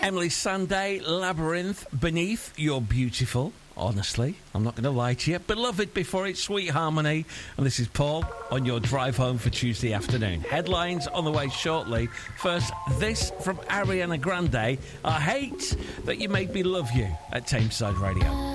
Emily Sandé, Labyrinth, Beneath, You're Beautiful. Honestly, I'm not going to lie to you. Beloved before it's Sweet Harmony. And this is Paul on your drive home for Tuesday afternoon. Headlines on the way shortly. First, this from Ariana Grande. I hate that you made me love you at Tameside Radio.